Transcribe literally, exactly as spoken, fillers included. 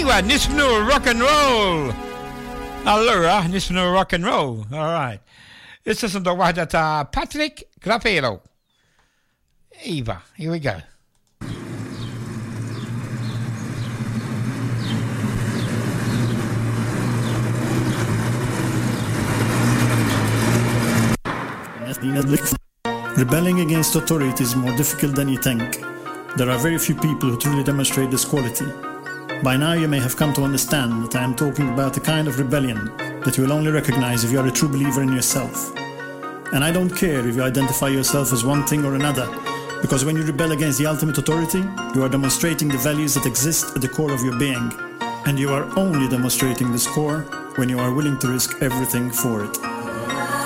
ايوه نسمنو روك and roll. allora نسمنو rock and roll. alright. This is the واحدة تاع Patrick Graffero. ايوه here we go. Rebelling against authority is more difficult than you think. There are very few people who truly demonstrate this quality. By now you may have come to understand that I am talking about a kind of rebellion that you will only recognize if you are a true believer in yourself. And I don't care if you identify yourself as one thing or another, because when you rebel against the ultimate authority, you are demonstrating the values that exist at the core of your being. And you are only demonstrating this core when you are willing to risk everything for it.